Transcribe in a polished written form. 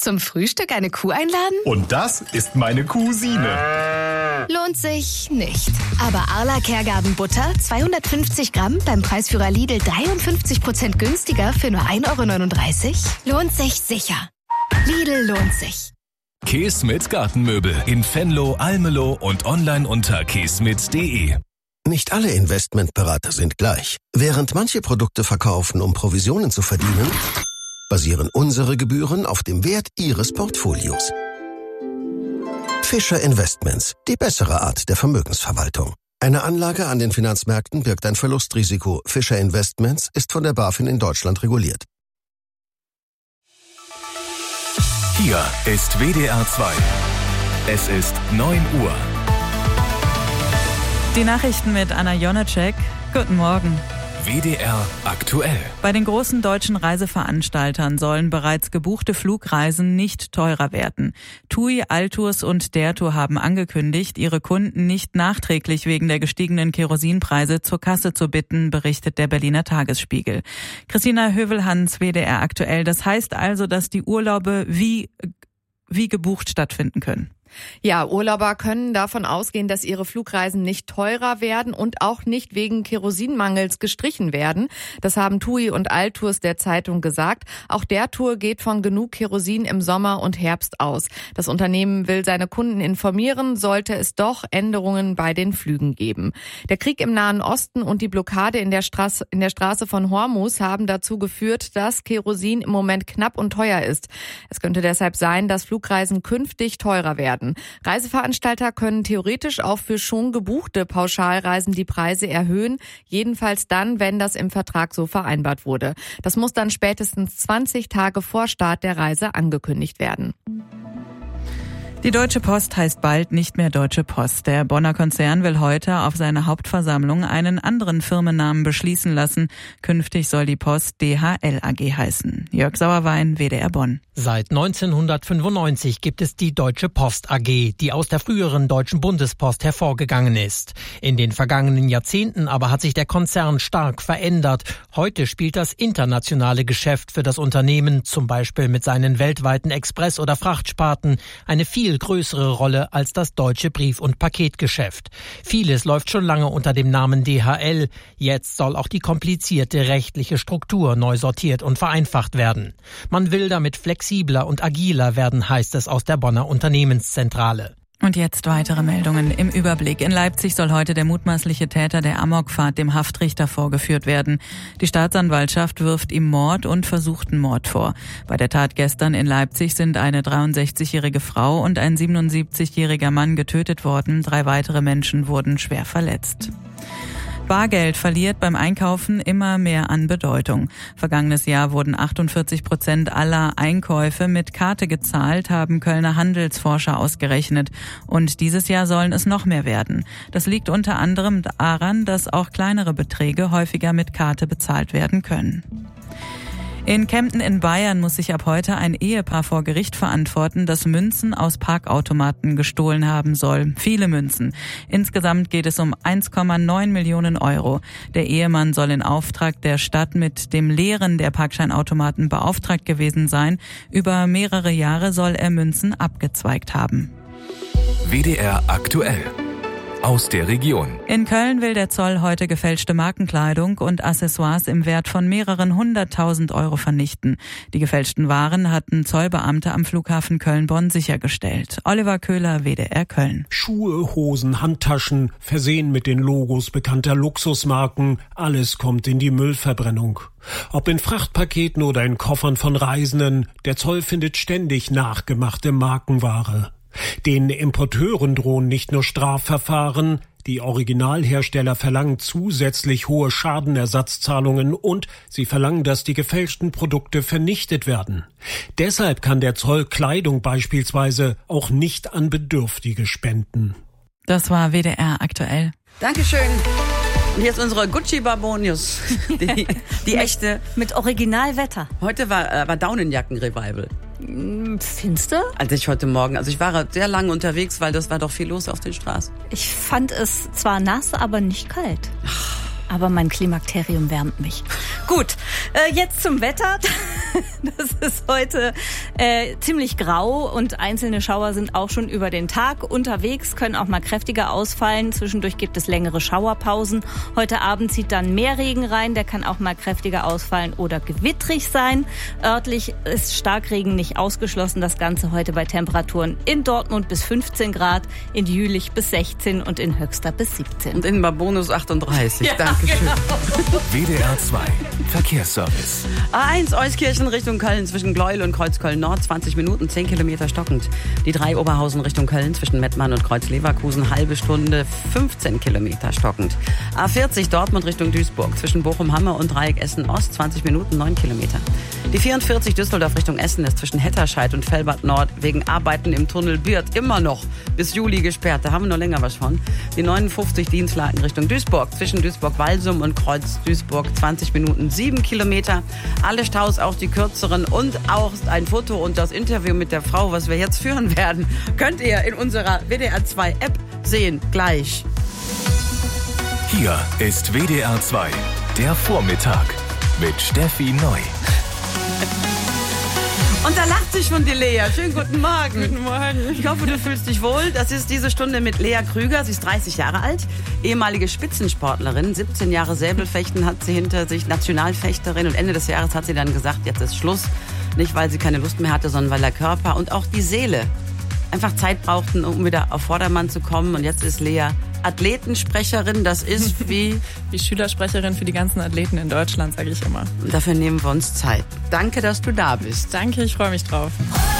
Zum Frühstück eine Kuh einladen? Und das ist meine Cousine. Lohnt sich nicht. Aber Arla Kergarten Butter, 250 Gramm, beim Preisführer Lidl 53% günstiger für nur 1,39 €? Lohnt sich sicher. Lidl lohnt sich. Keesmit Gartenmöbel in Venlo, Almelo und online unter keesmit.de. Nicht alle Investmentberater sind gleich. Während manche Produkte verkaufen, um Provisionen zu verdienen, basieren unsere Gebühren auf dem Wert Ihres Portfolios. Fischer Investments, die bessere Art der Vermögensverwaltung. Eine Anlage an den Finanzmärkten birgt ein Verlustrisiko. Fischer Investments ist von der BaFin in Deutschland reguliert. Hier ist WDR 2. Es ist 9 Uhr. Die Nachrichten mit Anna Jonacek. Guten Morgen. WDR aktuell. Bei den großen deutschen Reiseveranstaltern sollen bereits gebuchte Flugreisen nicht teurer werden. TUI, Altours und der Tour haben angekündigt, ihre Kunden nicht nachträglich wegen der gestiegenen Kerosinpreise zur Kasse zu bitten, berichtet der Berliner Tagesspiegel. Christina Hövelhans, WDR aktuell. Das heißt also, dass die Urlaube wie gebucht stattfinden können. Ja, Urlauber können davon ausgehen, dass ihre Flugreisen nicht teurer werden und auch nicht wegen Kerosinmangels gestrichen werden. Das haben TUI und Altours der Zeitung gesagt. Auch der Tour geht von genug Kerosin im Sommer und Herbst aus. Das Unternehmen will seine Kunden informieren, sollte es doch Änderungen bei den Flügen geben. Der Krieg im Nahen Osten und die Blockade in der Straße von Hormuz haben dazu geführt, dass Kerosin im Moment knapp und teuer ist. Es könnte deshalb sein, dass Flugreisen künftig teurer werden. Reiseveranstalter können theoretisch auch für schon gebuchte Pauschalreisen die Preise erhöhen, jedenfalls dann, wenn das im Vertrag so vereinbart wurde. Das muss dann spätestens 20 Tage vor Start der Reise angekündigt werden. Die Deutsche Post heißt bald nicht mehr Deutsche Post. Der Bonner Konzern will heute auf seiner Hauptversammlung einen anderen Firmennamen beschließen lassen. Künftig soll die Post DHL AG heißen. Jörg Sauerwein, WDR Bonn. Seit 1995 gibt es die Deutsche Post AG, die aus der früheren Deutschen Bundespost hervorgegangen ist. In den vergangenen Jahrzehnten aber hat sich der Konzern stark verändert. Heute spielt das internationale Geschäft für das Unternehmen, zum Beispiel mit seinen weltweiten Express- oder Frachtsparten, eine viel größere Rolle als das deutsche Brief- und Paketgeschäft. Vieles läuft schon lange unter dem Namen DHL. Jetzt soll auch die komplizierte rechtliche Struktur neu sortiert und vereinfacht werden. Man will damit flexibler und agiler werden, heißt es aus der Bonner Unternehmenszentrale. Und jetzt weitere Meldungen im Überblick. In Leipzig soll heute der mutmaßliche Täter der Amokfahrt dem Haftrichter vorgeführt werden. Die Staatsanwaltschaft wirft ihm Mord und versuchten Mord vor. Bei der Tat gestern in Leipzig sind eine 63-jährige Frau und ein 77-jähriger Mann getötet worden. 3 weitere Menschen wurden schwer verletzt. Bargeld verliert beim Einkaufen immer mehr an Bedeutung. Vergangenes Jahr wurden 48% aller Einkäufe mit Karte gezahlt, haben Kölner Handelsforscher ausgerechnet. Und dieses Jahr sollen es noch mehr werden. Das liegt unter anderem daran, dass auch kleinere Beträge häufiger mit Karte bezahlt werden können. In Kempten in Bayern muss sich ab heute ein Ehepaar vor Gericht verantworten, das Münzen aus Parkautomaten gestohlen haben soll. Viele Münzen. Insgesamt geht es um 1,9 Millionen Euro. Der Ehemann soll in Auftrag der Stadt mit dem Leeren der Parkscheinautomaten beauftragt gewesen sein. Über mehrere Jahre soll er Münzen abgezweigt haben. WDR aktuell. Aus der Region. In Köln will der Zoll heute gefälschte Markenkleidung und Accessoires im Wert von mehreren 100.000 Euro vernichten. Die gefälschten Waren hatten Zollbeamte am Flughafen Köln-Bonn sichergestellt. Oliver Köhler, WDR Köln. Schuhe, Hosen, Handtaschen, versehen mit den Logos bekannter Luxusmarken, alles kommt in die Müllverbrennung. Ob in Frachtpaketen oder in Koffern von Reisenden, der Zoll findet ständig nachgemachte Markenware. Den Importeuren drohen nicht nur Strafverfahren, die Originalhersteller verlangen zusätzlich hohe Schadenersatzzahlungen und sie verlangen, dass die gefälschten Produkte vernichtet werden. Deshalb kann der Zoll Kleidung beispielsweise auch nicht an Bedürftige spenden. Das war WDR aktuell. Dankeschön. Und hier ist unsere Gucci Barbonius, die echte. Mit Originalwetter. Heute war Daunenjacken-Revival. Findest du? Also ich war sehr lange unterwegs, weil das war doch viel los auf den Straßen. Ich fand es zwar nass, aber nicht kalt. Aber mein Klimakterium wärmt mich. Gut, jetzt zum Wetter. Das ist heute ziemlich grau und einzelne Schauer sind auch schon über den Tag unterwegs, können auch mal kräftiger ausfallen. Zwischendurch gibt es längere Schauerpausen. Heute Abend zieht dann mehr Regen rein, der kann auch mal kräftiger ausfallen oder gewittrig sein. Örtlich ist Starkregen nicht ausgeschlossen. Das Ganze heute bei Temperaturen in Dortmund bis 15 Grad, in Jülich bis 16 und in Höxter bis 17. Und in Bonus 38. Ja, Dankeschön. genau. WDR 2 Verkehrsservice. A1 Euskirchen Richtung Köln zwischen Gleuel und Kreuzköln Nord 20 Minuten, 10 Kilometer stockend. Die 3 Oberhausen Richtung Köln zwischen Mettmann und Kreuz-Leverkusen halbe Stunde, 15 Kilometer stockend. A40 Dortmund Richtung Duisburg zwischen Bochum-Hamme und Dreieck Essen-Ost 20 Minuten, 9 Kilometer. Die 44 Düsseldorf Richtung Essen ist zwischen Hetterscheid und Fellbad Nord wegen Arbeiten im Tunnel Birth immer noch bis Juli gesperrt. Da haben wir noch länger was von. Die 59 Dienstlaken Richtung Duisburg zwischen Duisburg-Walsum und Kreuz-Duisburg 20 Minuten, 7 Kilometer. Alle Staus, auch die kürzeren und auch ein Foto und das Interview mit der Frau, was wir jetzt führen werden, könnt ihr in unserer WDR 2 App sehen. Gleich. Hier ist WDR 2, der Vormittag mit Steffi Neu. Und da lacht sich schon die Lea. Schönen guten Morgen. Guten Morgen. Ich hoffe, du fühlst dich wohl. Das ist diese Stunde mit Lea Krüger. Sie ist 30 Jahre alt, ehemalige Spitzensportlerin. 17 Jahre Säbelfechten hat sie hinter sich, Nationalfechterin. Und Ende des Jahres hat sie dann gesagt, jetzt ist Schluss. Nicht, weil sie keine Lust mehr hatte, sondern weil der Körper und auch die Seele einfach Zeit brauchten, um wieder auf Vordermann zu kommen. Und jetzt ist Lea Athletensprecherin, das ist wie... Die Schülersprecherin für die ganzen Athleten in Deutschland, sage ich immer. Und dafür nehmen wir uns Zeit. Danke, dass du da bist. Danke, ich freue mich drauf.